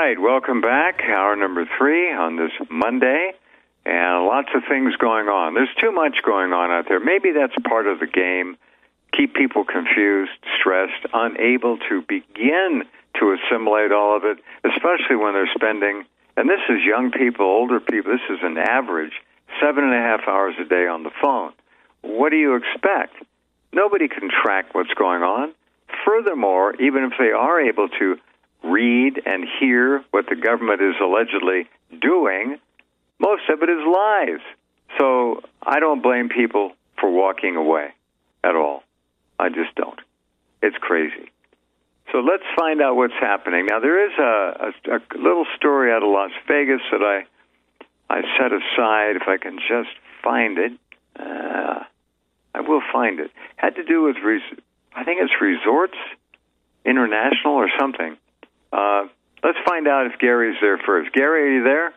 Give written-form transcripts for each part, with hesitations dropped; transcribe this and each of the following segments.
right, welcome back. Hour number 3 on this Monday, and lots of things going on. There's too much going on out there. Maybe that's part of the game. Keep people confused, stressed, unable to begin to assimilate all of it, especially when they're spending, and this is young people, older people, this is an average, 7.5 hours a day on the phone. What do you expect? Nobody can track what's going on. Furthermore, even if they are able to read and hear what the government is allegedly doing, most of it is lies. So I don't blame people for walking away at all. I just don't. It's crazy. So let's find out what's happening. Now, there is a little story out of Las Vegas that I set aside, if I can just find it. I will find it. Had to do with, I think it's Resorts International or something. Let's find out if Gary's there first. Gary, are you there?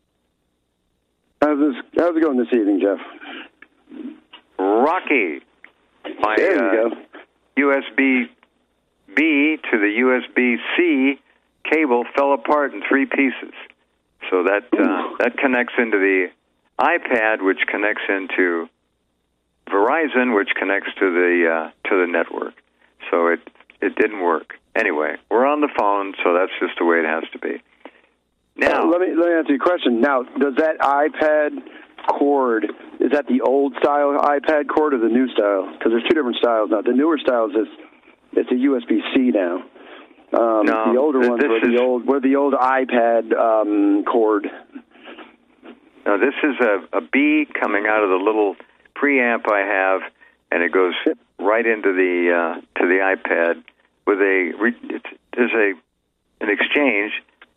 How's it going this evening, Jeff? Rocky. My there you go. USB-B to the USB-C cable fell apart in 3 pieces. So that connects into the iPad, which connects into Verizon, which connects to the network. So it didn't work. Anyway, we're on the phone, so that's just the way it has to be. Now, let me answer your question. Now, does that iPad cord, is that the old style iPad cord or the new style? Because there's 2 different styles now. The newer styles it's a USB-C now. No, the older ones were the old iPad cord. No, this is a B coming out of the little preamp I have, and it goes right into the to the iPad with there's an exchange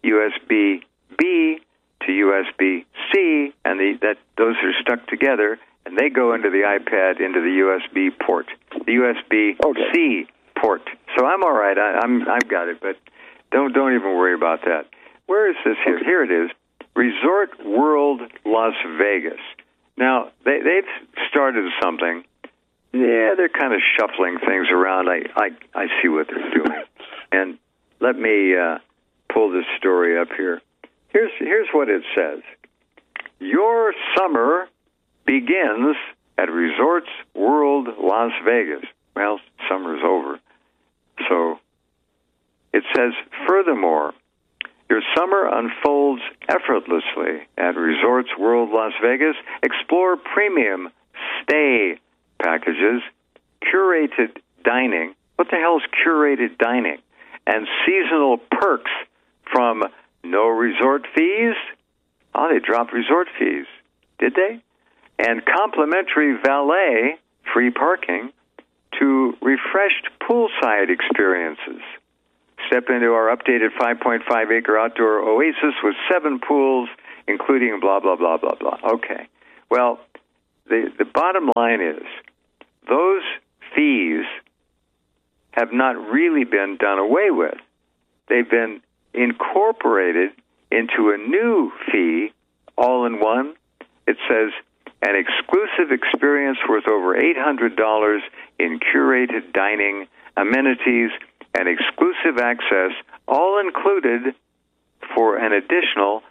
USB-B to USB-C, and those are stuck together, and they go into the iPad into the USB port, the USB-C port. So I'm all right. I've got it, but don't even worry about that. Where is this here? Here it is. Resort World Las Vegas. Now they've started something. Yeah, they're kind of shuffling things around. I see what they're doing, and let me pull this story up here. Here's what it says. Your summer begins at Resorts World Las Vegas. Well, summer's over. So it says, furthermore, your summer unfolds effortlessly at Resorts World Las Vegas. Explore premium stay packages, curated dining. What the hell is curated dining? And seasonal perks from no resort fees. Oh, they dropped resort fees. Did they? And complimentary valet, free parking, to refreshed poolside experiences. Step into our updated 5.5-acre outdoor oasis with 7 pools, including blah, blah, blah, blah, blah. Okay. Well, the bottom line is those fees have not really been done away with. They've been incorporated into a new fee, all in one. It says, an exclusive experience worth over $800 in curated dining, amenities, and exclusive access, all included for an additional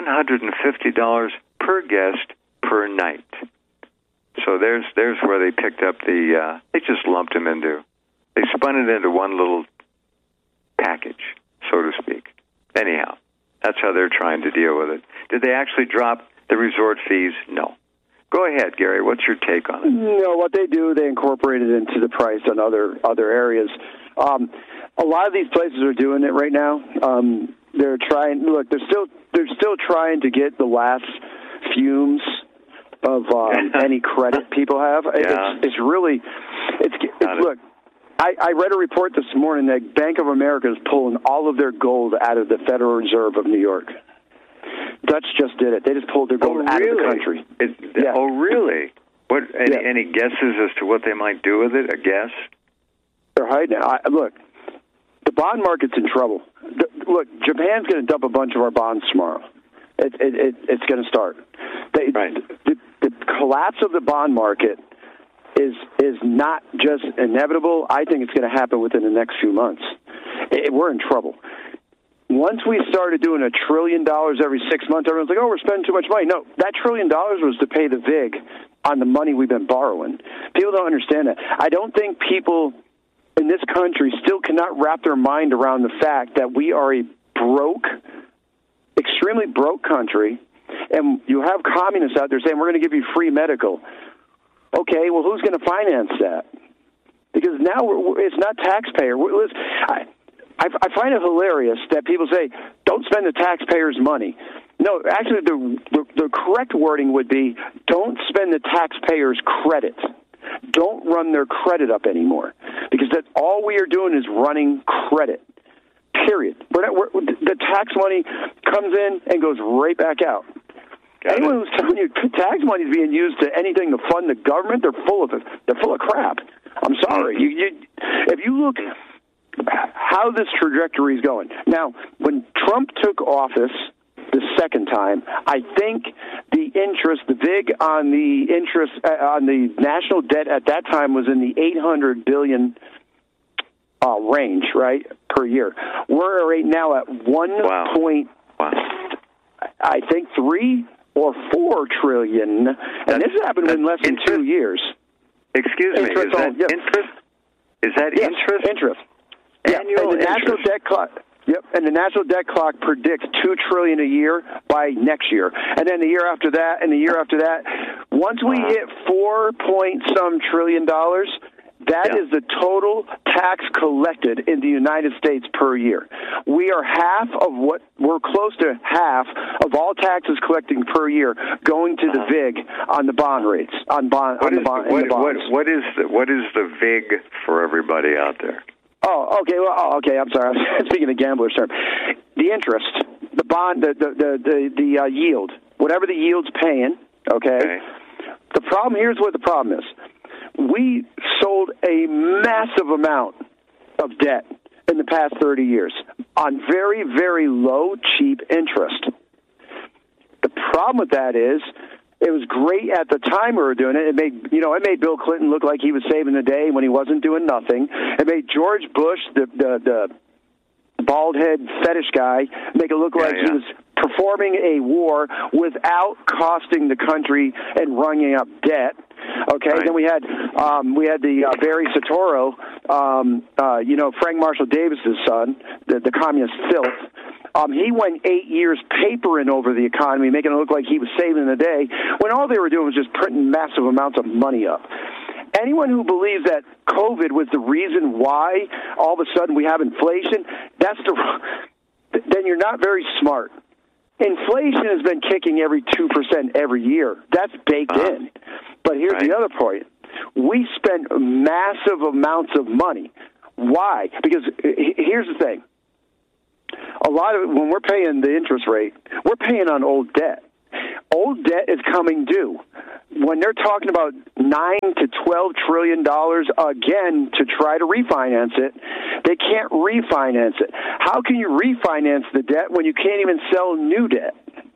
$150 per guest per night. So there's where they picked up they just lumped them they spun it into one little package, so to speak. Anyhow, that's how they're trying to deal with it. Did they actually drop the resort fees? No. Go ahead, Gary. What's your take on it? No, what they do, they incorporate it into the price on other areas. A lot of these places are doing it right now. They're trying. Look, they're still trying to get the last fumes of any credit people have. Yeah. It's really look. I read a report this morning that Bank of America is pulling all of their gold out of the Federal Reserve of New York. Dutch just did it. They just pulled their gold out of the country. Yeah. Oh, really? What? Any guesses as to what they might do with it? A guess? They're hiding it. Look, the bond market's in trouble. Look, Japan's going to dump a bunch of our bonds tomorrow. It's going to start. Right. The collapse of the bond market is not just inevitable. I think it's going to happen within the next few months. We're in trouble. once we started doing $1 trillion every 6 months, everyone's like, oh, we're spending too much money. No, that $1 trillion was to pay the VIG on the money we've been borrowing. People don't understand that. I don't think people in this country still cannot wrap their mind around the fact that we are a broke, extremely broke country, and you have communists out there saying, we're going to give you free medical. Okay, well, who's going to finance that? Because now it's not taxpayer. I find it hilarious that people say, don't spend the taxpayers' money. No, actually, the correct wording would be, don't spend the taxpayers' credit. Don't run their credit up anymore. Because that's all we are doing is running credit, period. The tax money comes in and goes right back out. Anyone who's telling you tax money is being used to anything to fund the government, they're full of it. They're full of crap. I'm sorry. If you look how this trajectory is going. Now, when Trump took office the second time, I think the VIG on the national debt at that time was in the $800 billion range, right, per year. We're right now at 3 or 4 trillion, and this happened in less than 2 years. Excuse me, is that interest? Is that interest? Interest. Annual and the national debt clock. Yep, and the national debt clock predicts $2 trillion a year by next year, and then the year after that, and the year after that. Once we hit $4 trillion, that is the total tax collected in the United States per year. We're close to half of all taxes collecting per year going to the VIG on the bond rates What is the VIG for everybody out there? Oh, okay. Well, okay. I'm sorry. I'm speaking a gambler's term. The interest, the bond, the yield, whatever the yield's paying. Okay. The problem here's what the problem is. We sold a massive amount of debt in the past 30 years on very, very low, cheap interest. The problem with that is, it was great at the time we were doing it. It made Bill Clinton look like he was saving the day when he wasn't doing nothing. It made George Bush, the bald head fetish guy, make it look like he was performing a war without costing the country and running up debt. Okay, then we had the Barry Soetoro, Frank Marshall Davis's son, the communist filth. He went 8 years papering over the economy, making it look like he was saving the day, when all they were doing was just printing massive amounts of money up. Anyone who believes that COVID was the reason why all of a sudden we have inflation, then you're not very smart. Inflation has been kicking every 2% every year. That's baked in. But here's the other point. We spend massive amounts of money. Why? Because here's the thing. A lot of when we're paying the interest rate, we're paying on old debt. Old debt is coming due. When they're talking about $9 to $12 trillion again to try to refinance it, they can't refinance it. How can you refinance the debt when you can't even sell new debt?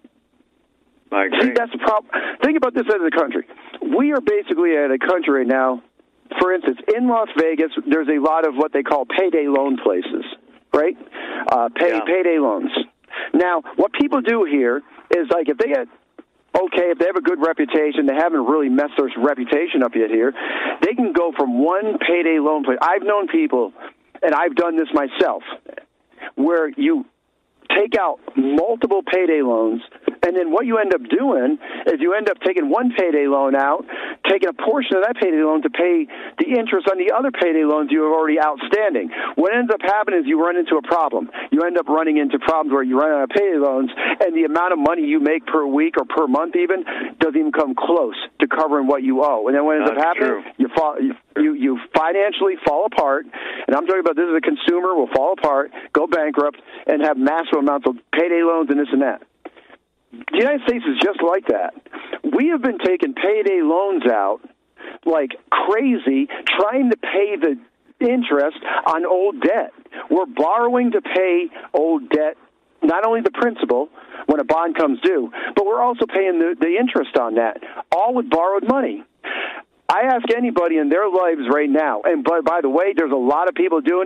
I agree. See, that's the problem. Think about this as a country. We are basically at a country right now. For instance, in Las Vegas, there's a lot of what they call payday loan places, right? Payday loans. Now, what people do here is, like, if they have a good reputation, they haven't really messed their reputation up yet here, they can go from one payday loan place. I've known people, and I've done this myself, where you take out multiple payday loans, and then what you end up doing is you end up taking one payday loan out, taking a portion of that payday loan to pay the interest on the other payday loans you have already outstanding. What ends up happening is you run into a problem. You end up running into problems where you run out of payday loans, and the amount of money you make per week or per month even doesn't even come close to covering what you owe. And then what ends up happening, you financially fall apart, and I'm talking about this as a consumer, will fall apart, go bankrupt, and have massive amounts of payday loans and this and that. The United States is just like that. We have been taking payday loans out like crazy, trying to pay the interest on old debt. We're borrowing to pay old debt, not only the principal when a bond comes due, but we're also paying the interest on that, all with borrowed money. I ask anybody in their lives right now, and by the way, there's a lot of people doing it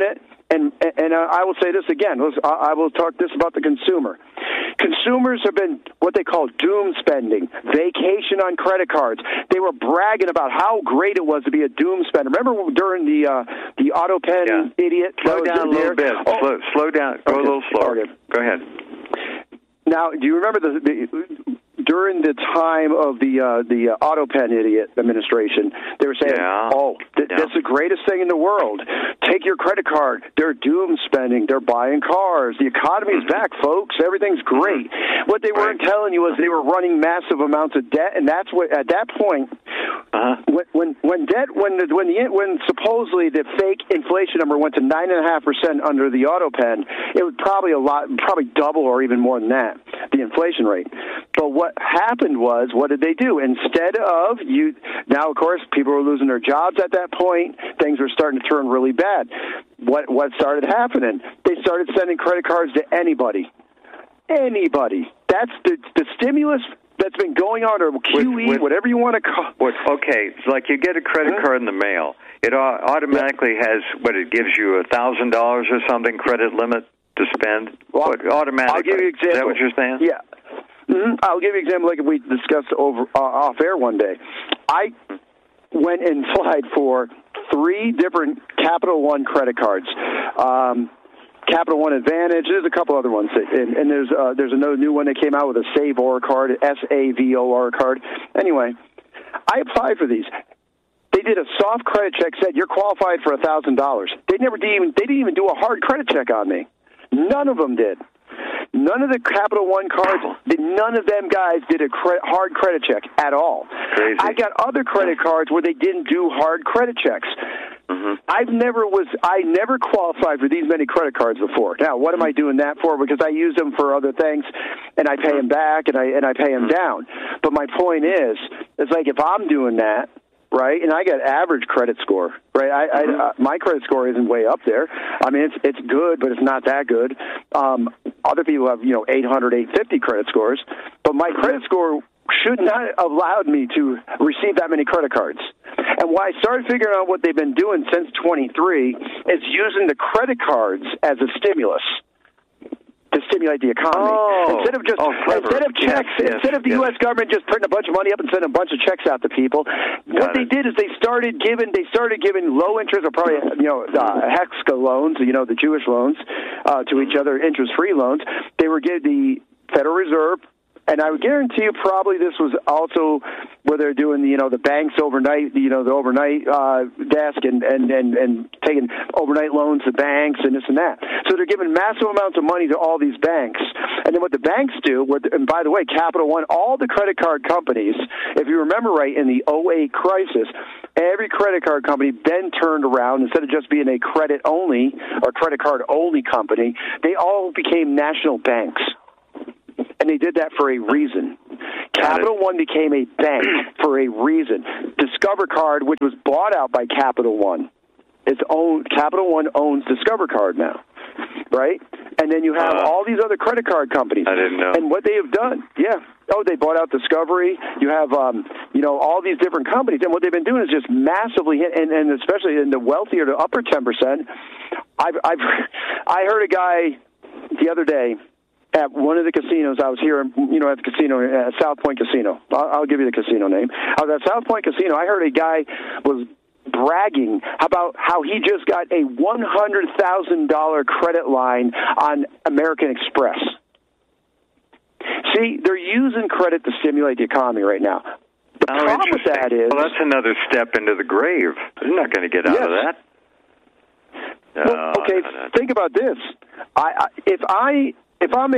And I will say this again. I will talk this about the consumer. Consumers have been what they call doom spending, vacation on credit cards. They were bragging about how great it was to be a doom spender. Remember during the AutoPen idiot? Slow down a little bit. Slow down. Go a little slower. Okay. Go ahead. Now, do you remember during the time of the AutoPen idiot administration, they were saying, that's the greatest thing in the world. Take your credit card. They're doom spending. They're buying cars. The economy's back, folks. Everything's great. What they weren't telling you was they were running massive amounts of debt, and that's what at that point, when supposedly the fake inflation number went to 9.5% under the AutoPen, it was probably double or even more than that, the inflation rate. But what happened was, what did they do? Instead of now, of course, people were losing their jobs at that point. Things were starting to turn really bad. What started happening? They started sending credit cards to anybody. Anybody. That's the stimulus that's been going on, or QE, whatever you want to call it. Okay, it's like you get a credit card in the mail. It automatically has, it gives you $1,000 or something credit limit to spend? Automatically. I'll give you an example. Is that what you're saying? Yeah. I'll give you an example like we discussed off air one day. I went and applied for 3 different Capital One credit cards. Capital One Advantage. There's a couple other ones, and there's another new one that came out with a Savor card, SAVOR card. Anyway, I applied for these. They did a soft credit check. Said you're qualified for $1,000. They didn't even do a hard credit check on me. None of them did. None of the Capital One cards, none of them guys did a hard credit check at all. Crazy. I got other credit cards where they didn't do hard credit checks. I never qualified for these many credit cards before. Now, what am I doing that for? Because I use them for other things, and I pay them back, and I pay them down. But my point is, it's like if I'm doing that, right, and I got average credit score, right? My credit score isn't way up there. I mean, it's good, but it's not that good. Other people have 800, 850 credit scores, but my credit score should not have allowed me to receive that many credit cards. And why I started figuring out what they've been doing since 23 is using the credit cards as a stimulus to stimulate the economy. Instead of checks, instead of the U.S. government just printing a bunch of money up and sending a bunch of checks out to people, what they did is they started giving low interest, or probably HEXCA loans, the Jewish loans, to each other, interest-free loans. They were giving the Federal Reserve. And I would guarantee you probably this was also where they're doing, the banks overnight, the overnight desk and taking overnight loans to banks and this and that. So they're giving massive amounts of money to all these banks. And then what the banks do, and by the way, Capital One, all the credit card companies, if you remember right, in the 2008 crisis, every credit card company then turned around, instead of just being a credit-only or credit card-only company, they all became national banks. And they did that for a reason. Capital One became a bank for a reason. Discover Card, which was bought out by Capital One, Capital One owns Discover Card now, right? And then you have all these other credit card companies. I didn't know. And what they have done, they bought out Discovery. You have, all these different companies. And what they've been doing is just massively hit, and especially in the wealthier, the upper 10%. I heard a guy the other day at one of the casinos. I was here, at the casino, at South Point Casino. I'll give you the casino name. I was at South Point Casino. I heard a guy was bragging about how he just got a $100,000 credit line on American Express. See, they're using credit to stimulate the economy right now. The problem with that is... Well, that's another step into the grave. They're not going to get out of that. Well, okay, think about this. If I'm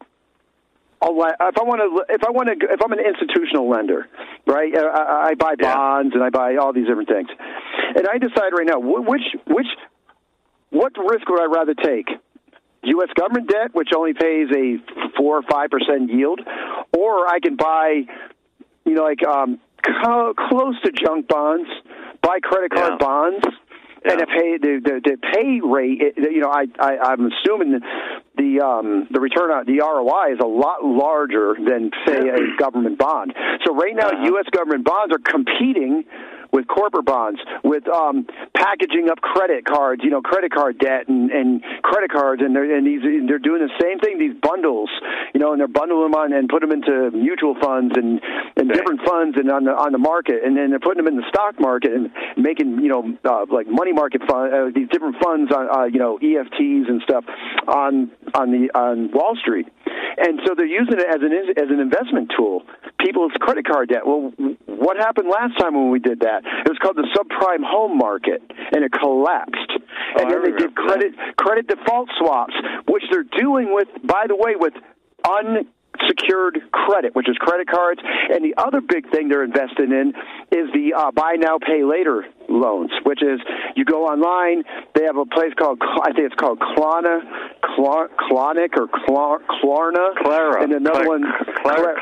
an institutional lender, right? I buy bonds and I buy all these different things, and I decide right now what risk would I rather take? U.S. government debt, which only pays a 4 or 5% yield, or I can buy, close to junk bonds, buy credit card bonds. And the pay rate, I'm assuming the return on the ROI is a lot larger than, say, a government bond. So right now, U.S. government bonds are competing with corporate bonds, with packaging up credit cards, credit card debt and credit cards, and they're doing the same thing. These bundles, and they're bundling them on and put them into mutual funds and different funds and on the market, and then they're putting them in the stock market and making like money market fund, these different funds on EFTs and stuff on Wall Street, and so they're using it as an investment tool. People's credit card debt. Well, what happened last time when we did that? It was called the subprime home market, and it collapsed. And then they did credit default swaps, which they're doing with, by the way, with unsecured credit, which is credit cards. And the other big thing they're investing in is the buy now, pay later loans, which is you go online. They have a place called, I think it's called Klarna, and another one, Klara,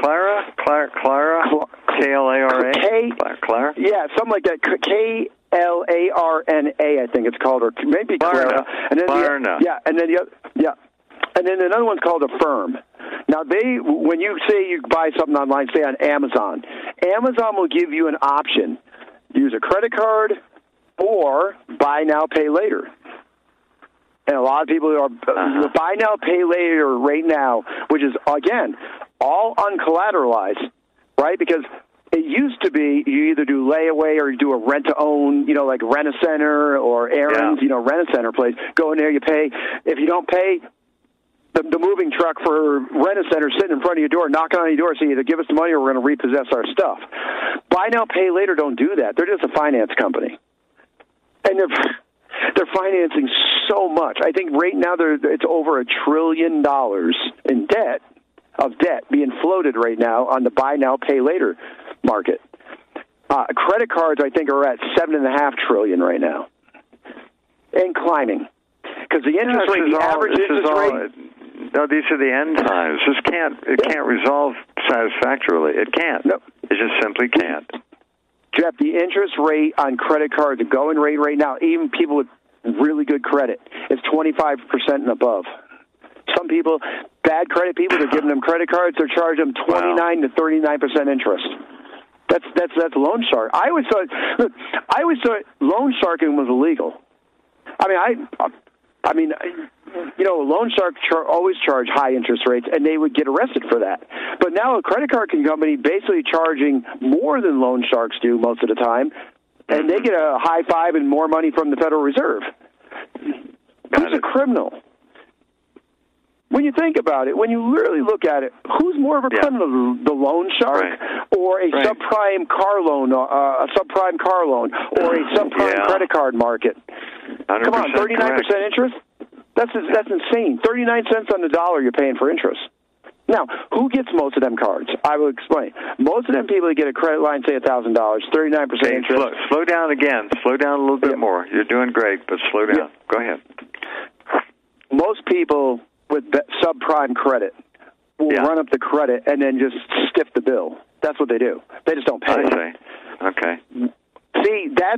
Klara, Klara. Yeah, something like that. Klarna, I think it's called, or maybe Klara. And then and then another one's called Affirm. Now, when you say you buy something online, say on Amazon will give you an option: use a credit card or buy now, pay later. And a lot of people are buy now, pay later right now, which is, again, all uncollateralized, right? Because it used to be you either do layaway or you do a rent-to-own, like Rent-A-Center or Aaron's, Rent-A-Center place. Go in there, you pay. If you don't pay, the moving truck for Rent-A-Center sitting in front of your door, knocking on your door, saying either give us the money or we're going to repossess our stuff. Buy now, pay later don't do that. They're just a finance company. And they're financing so much. I think right now it's over $1 trillion in debt being floated right now on the buy now, pay later market. Credit cards, I think, are at $7.5 trillion right now, and climbing. Because the interest rate, the average interest rate. No, these are the end times. It can't resolve satisfactorily. It can't. No. It just simply can't. Jeff, the interest rate on credit cards, the going rate right now, even people with really good credit, is 25% and above. Some people, bad credit people, they're giving them credit cards, they're charging them 29 to 39% interest. That's loan shark. I always thought loan sharking was illegal. Loan sharks always charge high interest rates, and they would get arrested for that. But now a credit card company basically charging more than loan sharks do most of the time, and they get a high five and more money from the Federal Reserve. Who's a criminal? When you think about it, when you really look at it, who's more of a criminal, the loan shark or a subprime car loan, or a subprime credit card market? Come on, 39% interest? That's insane. 39 cents on the dollar you're paying for interest. Now, who gets most of them cards? I will explain. Most of them people that get a credit line, say $1,000, 39% interest. Slow down again. Slow down a little bit more. You're doing great, but slow down. Go ahead. Most people with subprime credit will run up the credit and then just stiff the bill. That's what they do. They just don't pay. I see. Okay. See, that's